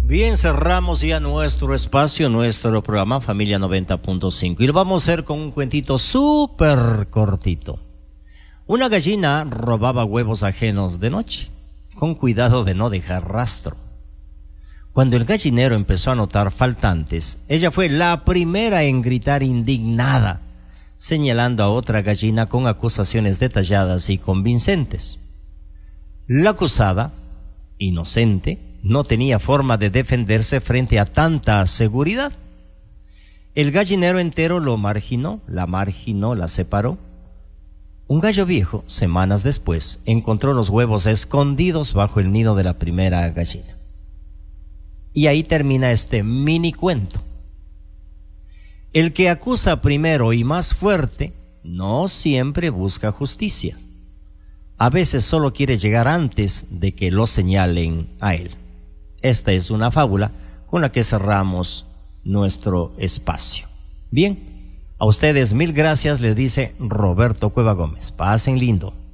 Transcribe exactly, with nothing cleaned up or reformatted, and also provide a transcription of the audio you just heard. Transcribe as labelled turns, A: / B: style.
A: Bien, cerramos ya nuestro espacio, nuestro programa Familia noventa punto cinco y lo vamos a hacer con un cuentito súper cortito. Una gallina robaba huevos ajenos de noche, con cuidado de no dejar rastro. Cuando el gallinero empezó a notar faltantes, ella fue la primera en gritar indignada, señalando a otra gallina con acusaciones detalladas y convincentes. La acusada, inocente, no tenía forma de defenderse frente a tanta seguridad. El gallinero entero lo marginó, la marginó, la separó. Un gallo viejo, semanas después, encontró los huevos escondidos bajo el nido de la primera gallina. Y ahí termina este mini cuento. El que acusa primero y más fuerte no siempre busca justicia. A veces solo quiere llegar antes de que lo señalen a él. Esta es una fábula con la que cerramos nuestro espacio. Bien, a ustedes mil gracias, les dice Roberto Cueva Gómez. Pasen lindo.